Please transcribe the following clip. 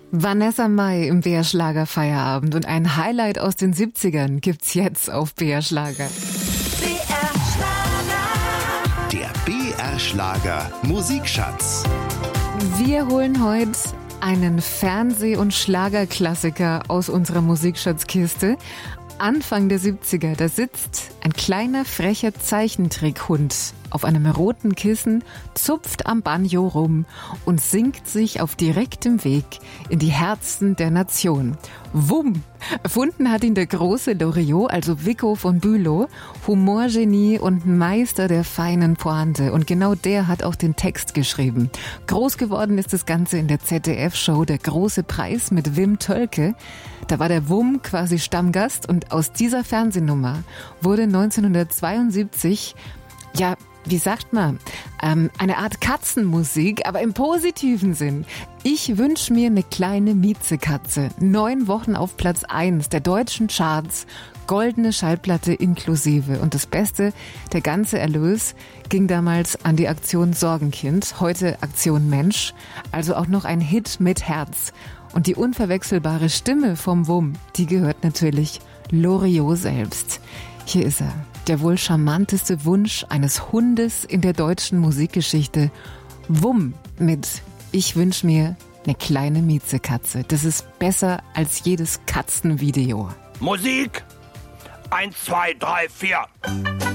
Vanessa Mai im BR Schlager Feierabend und ein Highlight aus den 70ern gibt's jetzt auf BR Schlager. BR Schlager. Der BR Schlager Musikschatz. Wir holen heute einen Fernseh- und Schlagerklassiker aus unserer Musikschatzkiste. Anfang der 70er, da sitzt ein kleiner, frecher Zeichentrickhund auf einem roten Kissen, zupft am Banjo rum und singt sich auf direktem Weg in die Herzen der Nation. Wumm! Erfunden hat ihn der große Loriot, also Vico von Bülow, Humorgenie und Meister der feinen Pointe. Und genau der hat auch den Text geschrieben. Groß geworden ist das Ganze in der ZDF-Show Der große Preis mit Wim Tölke. Da war der Wumm quasi Stammgast und aus dieser Fernsehnummer wurde 1972, ja, wie sagt man, eine Art Katzenmusik, aber im positiven Sinn. Ich wünsch mir eine kleine Miezekatze. 9 Wochen auf Platz 1 der deutschen Charts, goldene Schallplatte inklusive. Und das Beste, der ganze Erlös ging damals an die Aktion Sorgenkind, heute Aktion Mensch, also auch noch ein Hit mit Herz. Und die unverwechselbare Stimme vom Wumm, die gehört natürlich Loriot selbst. Hier ist er. Der wohl charmanteste Wunsch eines Hundes in der deutschen Musikgeschichte. Wumm mit Ich wünsch mir eine kleine Miezekatze. Das ist besser als jedes Katzenvideo. Musik 1, 2, 3, 4.